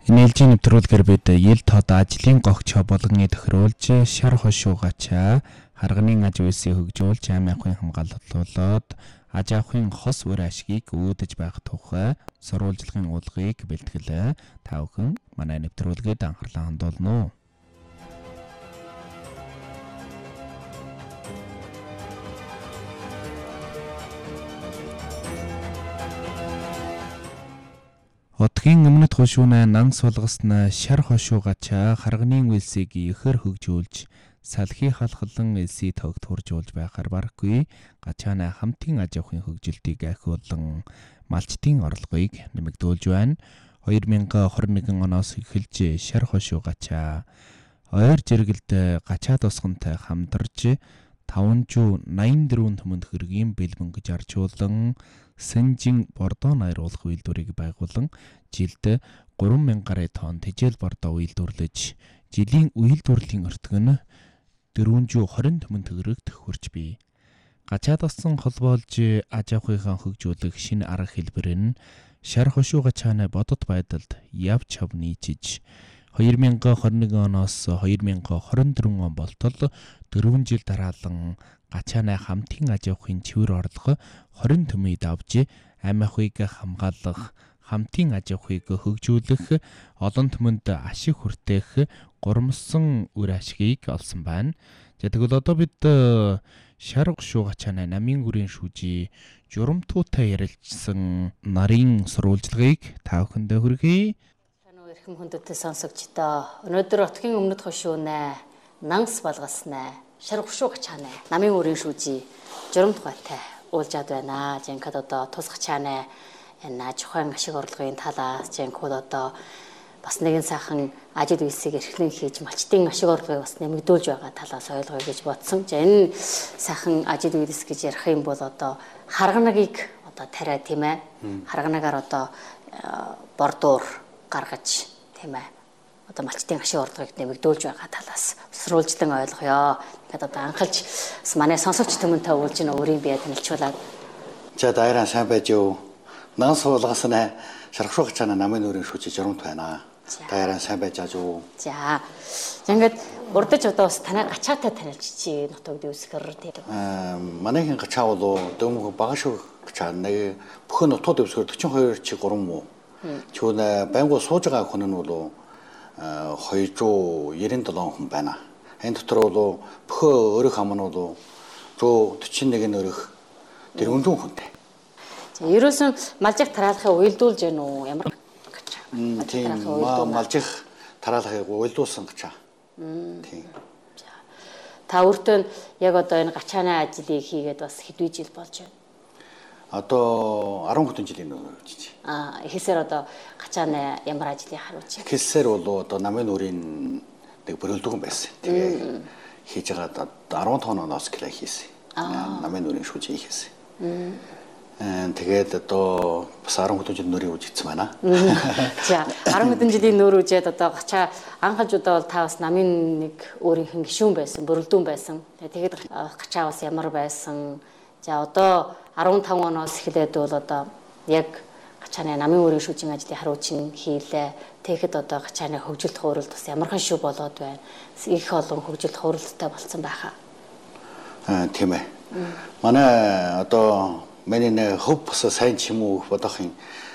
Инээлжийн нэвтрүүлгээр бид ел тод ажлын гогч болгоны тохируулж шар хошуугачаа харганы аж үйлсийг хөгжүүлж ам ахуйн хамгаалалт аж ахуйн хос үр ашгийг үүдэж байх тухай сурвалжлагын уулгыг бэлтгэлээ. Та бүхэн манай нэвтрүүлгээд анхаарлаа хандуулно. Одгийн өмнөд хошууна нан сулгасна шар хошуугачаа харганы үйлсийг ихэр хөгжүүлж салхи халхлан элсий тогтворжуулж байхаар барахгүй гачаана хамтын аж ахуйн хөгжилтийг ахиулан малчтын орлогыг нэмэгдүүлж байна. 2021 оноос эхэлж шар хошуугачаа ойр жиргэлд гачаа тусгантай хамдарж 584 төмөнд хэргийн бэлбэнгэж арчуулан Сэнжин бордоо найруулах үйлдвэрийг байгуулан жилд 3000 гаруй тонн тэжээл бордоо үйлдвэрлэж жилийн үйлдвэрлэлийн өртөг нь 420 төмөн төгрөгт хүрч бий. Гачаа туссан холбоолж аж ахуйнаа хөгжүүлэх шинэ арга хэлбэр нь шар хошуугачааны бодит байдалд явж хав нийцэж 2021 оноос 2024 он болтол 4 жил дараалан гачааны хамтын аж ахуйн чивэр орлого 20 төмөйд авч ам ахуйг хамгаалах, хамтын аж ахуйг хөгжүүлэх, олон төмөнд ашиг хүртээх гурмсан үр ашгийг олсон байна. За тэгвэл одоо бид шар хошуугачааны намын үрийн шүүжий журамтуутай ярилцсан нарын сурвалжлагыг та бүхэндээ хүргэе. Эрхэм хүндэтгэл сонсогчдоо өнөөдөр Отгийн өмнөд хошууна нанс балгаснаа шар хошуугачааны намын үрийн шүүжий журам тухайтай уулзаад байна. Жинхэнэ одоо тусгачааны энэ аж ахуйн ашиг орлогын талаас жинхэнэ одоо бас нэгэн сайхан ажил үйлсийг эрхлэн хийж малчтын ашиг орлогыг бас нэмэгдүүлж байгаа талаас ойлгоё гэж бодсон. За энэ сайхан ажил үйлс гэж ярих юм бол одоо харганагийг одоо тариа тийм ээ. Харганагаар одоо бордуур гаргаж тийм ээ. Одоо малчтын ашиг орлогыг нэмэгдүүлж байгаа талаас сурвалжлан ойлгоё. Ингээд одоо анхалж манай сонсогч түмэнтэй уулж ийн өөрийн бие танилцуулаад. За дайраа сайн байж юу? Нан суулгасна шархшуугачаана намын өрийн шүүжиж журамт байна. Дайраа сайн байж юу? За ингээд урдаж одоо бас танай гачаатай танилцчихъя нутагд үсгэр тийм. Манайхын гачаа бол дөмөг багашгүй гачаа нэг бүхэн нутгад үсгэр 42 чи 3 муу. Чүүн байнгу сууж байгаа хүн нь бол 297 хүн байна. Энэ дотор бол бүхэн өрөх ам нь бол 141 өрөх 400 хүнтэй. За ерөөсөн малжих тараалахыг уйлдуулж гэнэ үү? Ямар гачаа? Тийм малжих тараалахыг уйлдуулсан гачаа. Тийм. За та өөртөө яг одоо энэ гачааны ажлыг хийгээд бас хэдвэ жил болж байна? Одоо 10 жилийн өмнө хийж. Эхлээсээр одоо гачааны ямар ажлыг харуулж байна? Эхлээсээр бол одоо намын үрийн нэг бүрэлдэхүүн байсан. Тэгээ хийж байгаа 10 тонноос кило хийсэн. Намын үрийн шүүжийг хийсэн. Тэгээд одоо бас 10 жилийн нөрийн үж хийсэн байна. За 10 жилийн нөр үжээд одоо гачаа анхалж удаа бол та бас намын нэг өөрийнх нь гишүүн байсан, бүрэлдэхүүн байсан. Тэгээд гачаа бас ямар байсан. За одоо 15 оноос эхлээд бол одоо яг гачааны намын өрийн шүүжийн ажлын харуулчин хийлээ. Тэгэхэд одоо гачааны хөгжилт хууралд бас ямархан шүү болоод байна. Их олон хөгжилт хууралдтай болсон байхаа. Тийм ээ. Манай одоо миний хөв бас сайн ч юм уу бодохын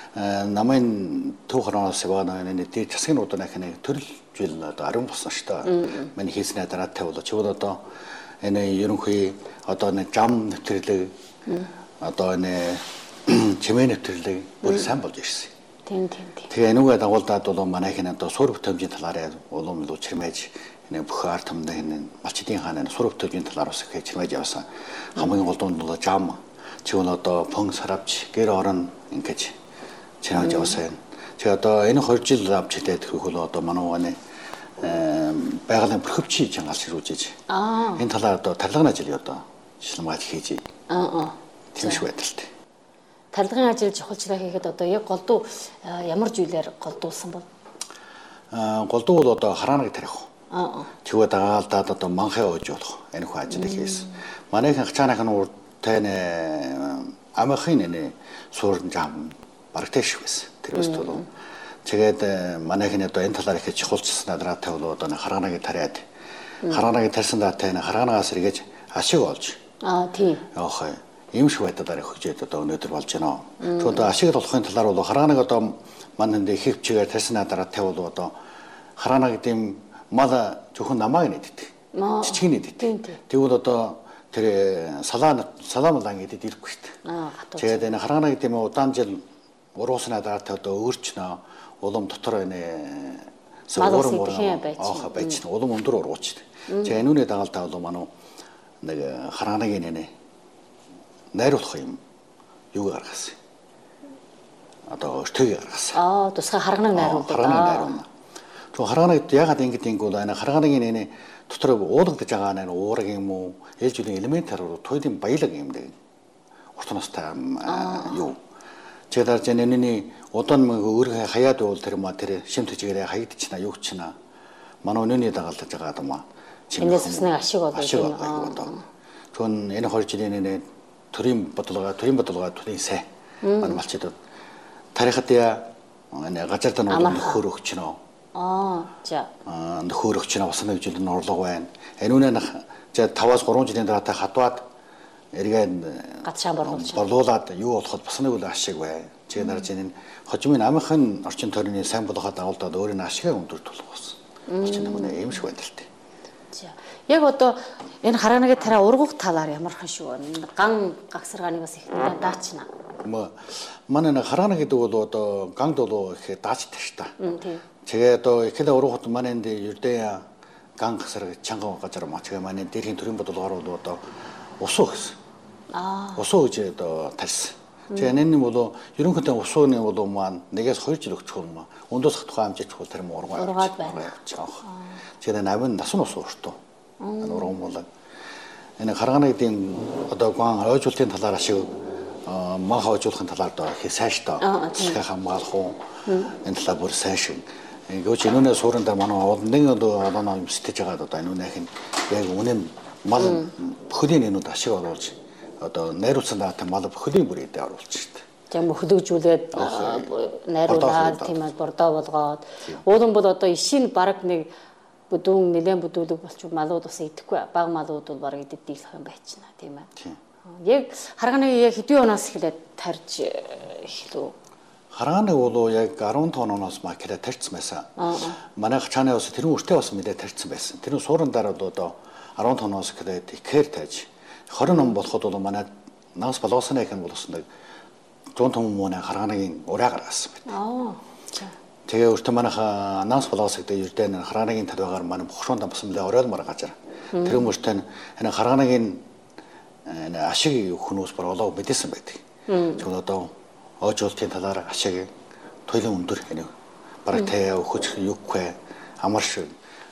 намын төв хороноос яваа нэг дээд засгийн удаа нэг төрөл жил одоо 10 болсон шүү дээ. Миний хийснээр дараатай болоо. Чи бол одоо энэ ерөнхий одоо нэг зам нэвтрэлэг одоо энэ чимээ нэвтрэлэг бүр сайн болж ирсэн. Тийм. Тэгээ энүүгээ дагуулдаад бол манайхын одоо суурь бүтэмжийн талаараа улам илүү чимээж энэ бүх арт хамдаа энэ малчдын хааны суурь бүтэмжийн талаар ус их чимээж явсан. Хамгийн гол нь бол зам чивэл одоо пон саравч гэр орон ингэж чимээж явсан. Тэгээ одоо энэ 2 жил авч хилээд хөл одоо манайханы байгалийн бүрхөвчийн чангалж ширүүлж. Энэ талаар одоо тарилгын ажил одоо шилмгааж хийж. Тийм шүү байдалтай. Тарилгын ажил чухалчлаа хийхэд одоо яг голдуу ямар зүйлээр голдуулсан бол? Голдуу бол одоо харааныг тарих. Чивээ дагаалдаад одоо манхаа ууж болох энэ хөө ажил хийсэн. Манайхын гачааныхын уртай амахын энэ суурин зам барагтай шиг байсан. Тэр өст бол Тэгээд манайхны одоо энэ талаар их чухалчсан надраатай бол одоо харганагийн тариад харганагийн тарьсан даатай харганагаас эргэж ашиг олж тийм. явах юм шиг байдлаар хөгжөөд одоо өнөөдөр болж байна. Тэгэхээр одоо ашиг олохын талаар бол харганаг одоо манайд их хөвчгээр тарьсан надраатай бол одоо харганаг гэдэм мал зөвхөн намааг нэддэг. Жижиг нэддэг. Тэгвэл одоо тэр салаамлан гэдэг ирэхгүй шүү дээ. Тэгээд энэ харганаг гэдэм удаан жил уруусна даатай одоо өөрчнөө улам дотор энэ байж улам өндөр ургуучдаг. Тэгээ энүүний дагалдаа бол манай нэг харганагийн нэ найруулах юм юу гаргасан. Одоо өртөг гаргасан. Тусгай харганаг найруулдаг. Харганаг найруулна. Тэгээ харганагт ягаад ингэдэг бол энэ харганагийн нэ дотор уулгадж байгаа нэ уураг юм уу ээлж үлийн элементар туйлын баялаг юм дээ. Урт настай юу. Тэгээд энэний удаан өөрөө хаяад бол тэр шимт чигээрээ хаягдчихна юу чина. Манай өнөөний дагалдаж байгаа юм аа. Энэс бас нэг ашиг болов. Тэгвэл энэ 2 жилийн төрийн бодлого төрийн сайн. Манай малчид тарихад энэ газар дан нөхөр өгч нөө. За. Нөхөр өгч нөө бас нэг жилийн орлого байна. Энэ үнэ 5-3 жилийн дараа хадваад эргээд гатшаа борлуулад юу болоход бас нэг үл ашиг бай. Чи нарж энэ хожимын амынхан орчин тойрны сайн болгоход агуулдаад өөрийн ашигаа өндөрт болох болсон. Чи нэг юм шиг байдaltaй. За. Яг одоо энэ харганагийн тараа ургах талаар ямар хашиг байна? Ган гагсаргааны бас их даачна. Манай харгана гэдэг бол одоо ганд бол их даачтай ш та. Тэгээ одоо ихлэ ургахад манай энэ ердөө ган гагсар чанган газар маа. Тэгээ манай дээрхийн төрийн бодлогоор бол одоо усуу гэсэн. Усуу гэж одоо тарьсан. Тэгээ энэ нь бол ерөнхийдөө усууны бол маань 1-2 жил өгчих юм. Өндөөс хатхаа амжиж хул тэр ургаад байна. Тэгээ навын насан усуу өртөө. Урган бол энэ харгана гэдэг одоо ган ойжуулалтын талаар ашиг мах ойжуулахын талаар доо их сайштай. Тэсгээ хамгаалах уу. Энэ талаар бүр сайшин. Гэвч энүүнээ суурин дээр манай нэг одоо сэтгэж байгаа одоо энүүнийх нь яг үнэн мал бүхлийн энүүд ашиг оруулж одоо найруулсан даатай мал бүхлийн бүрийдээ оруулж штэ. Жам хөдөгжүүлээд найруулаад тийм ээ бордоо болгоод уулан бол одоо ишин баг нэг бүдүүн нэлээд бүдүүлэг болчих малууд бас идэхгүй баг малууд бол баг идэд дийлэх юм байчна тийм ээ. Яг харганыг яг хэдэн оноос эхлээд тарж эхлэв. Харганыг бол яг 15 оноос макраа тарьсан байсан. Манайх чанаа бас тэр үртэй бас мэдээ тарьсан байсан. Тэр суурин дараа одоо 15 оноос эхлээд ихээр тааж 20 он болоход бол манай нас болгосны их болсон. 100 том мөнэ харганагийн ураа гаргасан байна. Тэгээ өөртөө манайха нас болгосыг дээр ердөө харганагийн талбайгаар манай бохшуунд амсамлаа оройлмар гажаар. Тэр хүмүүстээ энэ харганагийн ашиг хүмүүс бүр олоо мэдээсэн байдаг. Тэгвэл одоо ойжуулалтын талаар ашиг туйлын өндөр энэ бараг таа өгч юггүй амар шиг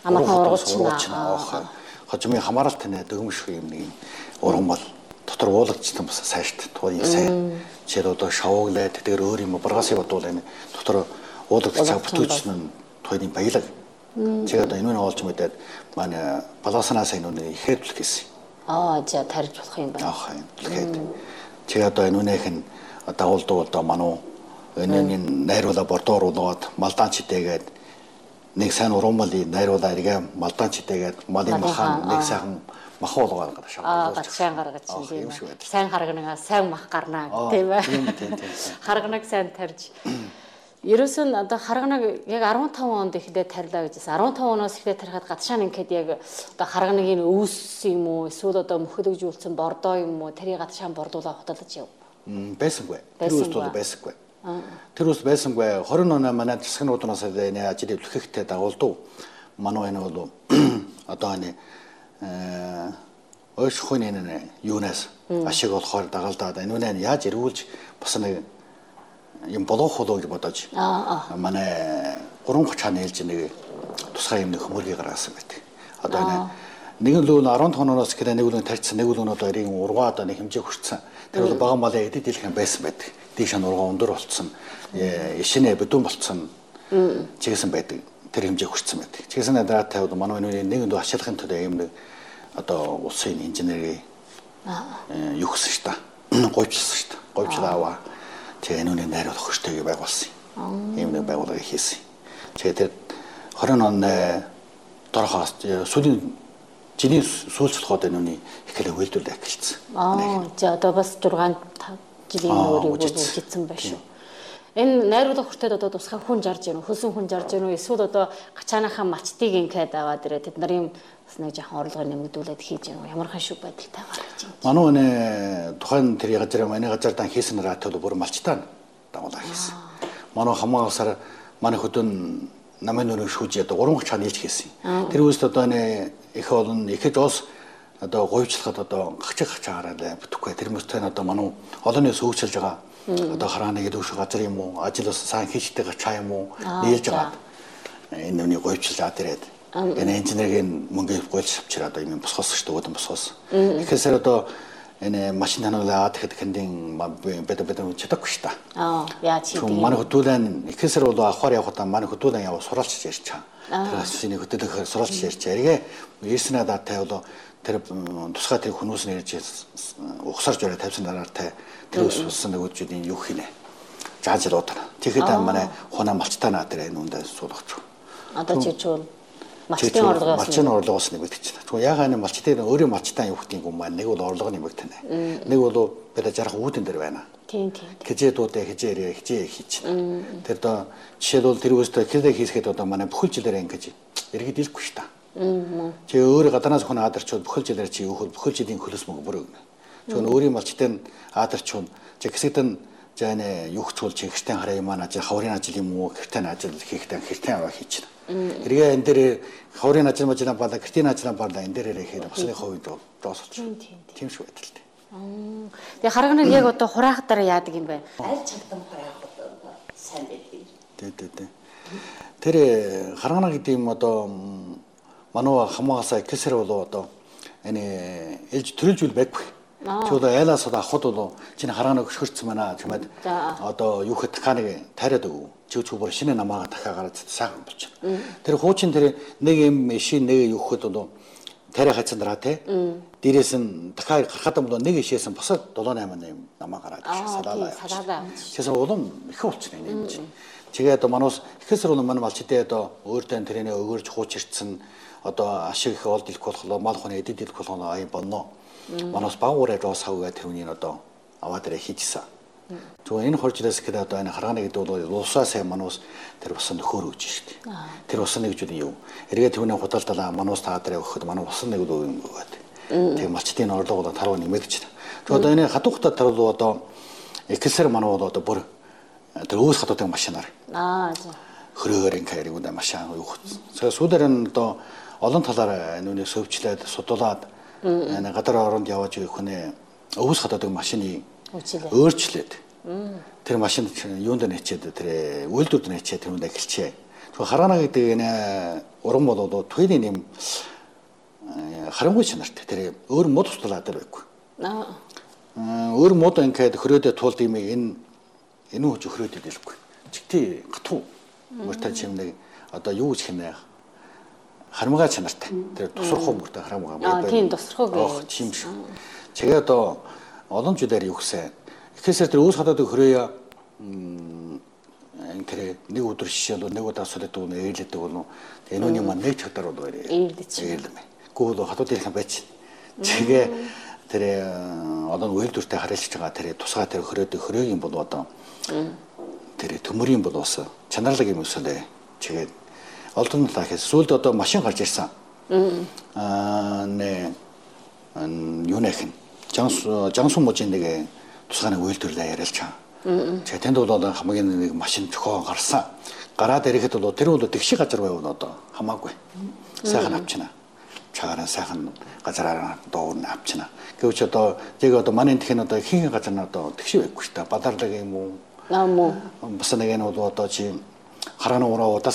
ургуучна. Хожимын хамааралт нэ дөмшх юм нэг уран бол дотор уулагдсан бас сайшд туйлын сайн. Жишээ одоо шавууглаад тэр өөр юм баргасыг бодвол энэ дотор уулагдсан бүтүүчнэн туйлын баялаг. Чи одоо энэ нь олж мэдээд манай балааснаас энэ ихэвлэх гэсэн. За тарж болох юм байна. Тэгэхээр чи одоо энэ үнээх нь дагуулдаг одоо манай энэ найруула бордооруулаад малдаан читэйгээд нэг сайн уруммалыг найруулаа эргээ малдаан читэйгээд малын махан нэг сайхан мах болгоод гадаа шавуулж. Сайн гаргаж чинь тийм. Сайн харганаа сайн мах гарнаа тийм ээ. Харганаг сайн тарж. Ерөөсөн одоо харганаг яг 15 онд эхлээд тарилаа гэжсэн. 15 оноос эхлээд тарихад гадшаа ингээд яг одоо харганагийн өвс юм уу эсвэл одоо мөхөлөгжүүлсэн бордоо юм уу тэрийг гадшаа бордуулаад худалдаж яв. Байсангүй. Тэр үст бол байсангүй. Тэр үст байсангүй. 20 оноо манай засагнуудаас энэ ажил эвлэхэхтэй дагуулдаг. Манай энэ бол одоо энэ ойшхойн энэ юунаас ашиг олохоор дагалдаад энэ үнэ яаж эргүүлж бас нэг юм болох болоо гэж бодож манай 3 цаана ээлж нэг тусгай юм нэг хөмөргийг гаргасан байдаг. Одоо энэ нэг л 15 оноос гэхээр нэг л тарьсан нэг л одоо эрийн ургаад нэг хэмжээ хүрсэн. Тэр бол бага малын эдэд дийлхэн байсан байдаг. Дийш нь ургаа өндөр болцсон. Ишинэ бүдүүн болцсон. Чигэсэн байдаг. Тэр хэмжээ хүрсэн байдаг. Чигэсэн дараатай бол манай нэг л ашиглахын төлөө юм нэг одоо улсын инженерийн юу гэсэн ш та. Говьчсан ш та. Говьчлаа аваа. Тэгээ энэ найруулах хөштэйг байгуулсан. ийм нэг байгууллага хийсэн. Тэгээд 20 оны дорхоос сүүлийн жилийн сүүлчлэхүүд нүуний ихлэ үйлдвэрлэл эхэлсэн. За одоо бас 6 жилийн өөрийг үлдсэн байна шүү. Энэ найруулга хүртээд одоо тусгай хүн жарж гэнэ, хөлсөн хүн жарж гэнэ, эсвэл одоо гачааныхаа мачтыг ингээд аваад ирээ тэд нарын бас нэг жоохон орлогыг нэмэгдүүлээд хийж гэнэ. Ямар хашиг байдалтай гарч байна. Манай өнөө тухайн тэр газар манай газардан хийсэн ратод бүр малчтаа дагуулаа хийсэн. Манай хамгаалсаар манай хөдөн намын нөрөө шүүж одоо 3 хачаа нийлж хийсэн. Тэр үст одоо нэ их олон ихэд ус одоо говьчлахад одоо гачаагаараа бүтэхгүй. Тэр мөстэй одоо манай олонний сүүгчилж байгаа одоо харааны гэдэг газар юм уу, ажил бас сайн хийжтэй гачаа юм уу нийлж байгаа. Энэ нүний говьчлж аад ирээд энэ инженерийн мөнгө гойлж авчираа одоо юм босгоос шүү дээ, босгоос. Ихээсээ одоо энэ машин танулаа тэгэхэд хэндийн бэдэ чадахгүй шүү дээ. Яа чи тийм. Манай хөдөлгөөн ихээсээ бол авахаар явах удаа манай хөдөлгөөн яваа суралцж ярьж чаа. Тэр асууны хөдөлгөөн суралцж ярьж эргээ ирсэн надаатай бол тэр тусгай тэр хүмүүс нэрж ухсарж өрөө тавьсан дараатай тэр уссан нөгөөдчүүдийн юу хийнэ. Жааж л удаа. Тэгэхэд манай хунаа малчтаа наа тэр энэ үндэ суулгач. Одоо чи чул малчтын орлогоос нэмэгдэж байна. Тэгвэл яагаад энэ малчтын өөрийн малчтаа юу хтийн юм маань нэг бол орлого нэмэгдэнэ. Нэг бол бид жарах үүдэн дээр байна. Тийм. Хэжээдүүдээ хижээ хийж. Тэр одоо жишээлбэл тэр үстэй хэлээ хийсгээд одоо манай бүхэл жилээр ингэж иргэд илэхгүй шүү дээ. Чи өөр гадаанаас хүн аадарчвал бүхэл жилээр чи бүхэл жилийн хөлөс мөнгө бүр өгнө. Чи өөрийн малчтын аадарчвал чи хэсэгтэн жааны юу хчул чи гэртэн хараа юм аа хаврын ажил юм уу гэртэн ажил хийхдээ гэртэн аваа хийчихнэ. Эргээ энэ дээр хаврын ажил мажлаа баалаа гэртийн ажлаа баалаа энэ дээр ирэхээр басны хувьд доосолч. Тийм шүү байдалтай. Тэгээ харганыг яг одоо хураахтаар яадаг юм бэ? Аль чанган хураах сайн байдаг. Тэ. Тэр харгана гэдэг юм одоо манай хамгаалсаа кэсэр болоо одоо энэ ээлж төрөлжүүл байхгүй. Тэгвэл айлаас авахд бол чиний харганаг өшгөрцөн байна чимээд одоо юу хэ дахианыг тариад өгв. Чи бүр шинэ намаага дахиад гараад сайхан болчихно. Тэр хуучин тэр нэг юм шин нэг юу хөд бол тариа хайцсан дараа те дээрээс нь дахиад гарахад бол нэг ишээс нь босоод 7-8 юм намаа гараад салаалаа. Тэгээс улам их болчихно юм чинь. Тэгээд одоо манус ихэсэр бол манай малчдээ одоо өөртөө тэрний өгөрж хуучирцсан одоо ашиг их олд илэх болохлоо мал хүний эдэд илэх болохлоо ай бонно. Манус багуураа роос хавгаа тэрүүний одоо аваад ирээ хийжсэн. Тэгвэл энэ хоржлоос гэхэд одоо энэ харгааны гэдэг бол улсаасаа манус тэр усан нөхөр өгж штеп. Тэр усан нэг зүйл юу? Эргээ түүний худалдалаа манус таадраа өгөхөд манай усан нэг үг юм гээд. Тэгээ малчдын орлого бол таруу нэмэгдэж байна. Тэгвэл одоо энэ хатуухтай таруу одоо эксэр манай бол одоо бүр тэр өөс хатуутай машинаар. За. Хөрөөр ингээд үүнэ машин юу. Сүүлээр нь одоо олон талаар нүуний сөвчлээд судулаад энэ гадар оронд явж ирэх хүнээ өвс хатуутай машины өөрчлөөд тэр машин юунд нэчээд тэр үйлдвэрд нэчээд тэр үндэ эхэлчээ. Тэгэхээр харгана гэдэг энэ уран болоод түүний нэм харангүй чанартай тэр өөр мод туслаад байхгүй. Өөр мод ингээд хөрөөдө туулд юм энэ хүч хөрөөдөд дэлгүй. Чигтээ гатуу мөртэй чимнэг одоо юу гэж хийнэ харамгаа чанартай. Тэр тусрах мөртэй харамгаа. Тийм тусрах гэх юм шүү. Тэгээ одоо олон жилээр юу гэсэн. Ихээсээ тэр өөс хатаад хөрөөё тэр нэг өдөр шишээл нэг удаа солиодог нь ээлдэг бол энүүний маань нэг чадар бол ээлдэмэ. Гүүл хатууд ирэх байж. Тэгээ тэр одоо үйлдвэртэй харилцаж байгаа тэр тусгай тэр хөрөөгийн бол одоо тэр төмөрийн бол бас чанарлаг юм өсөлөө. Тэгээд олдон талаас сүүлд одоо машин гарч ирсэн. Нэ юунах Жансун мужийн нэг тусгай үйлдвэрлэлээ яриалчаа. Тэгээ тэнд бол хамгийн нэг машин зохион гарсан. Гараад ирэхэд бол тэр бол тэгшиг газар байвал одоо хамаагүй. Сайхан авчина. Чагараа сайхан газараараа доорн авчина. Гэвч одоо тэгээ одоо манай тхэн одоо ихэнх газар нь одоо тэгшиг байхгүй шүү дээ. Бадаарлаг юм уу? Бас нэг нь бол одоо чи харгана ураа удаа